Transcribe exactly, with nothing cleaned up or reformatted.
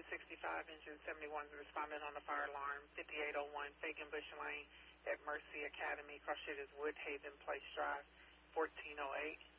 sixty-five, engine seventy-one, responded on the fire alarm, fifty-eight oh one Fagan Bush Lane at Mercy Academy. Cross street is Woodhaven Place Drive, fourteen oh eight.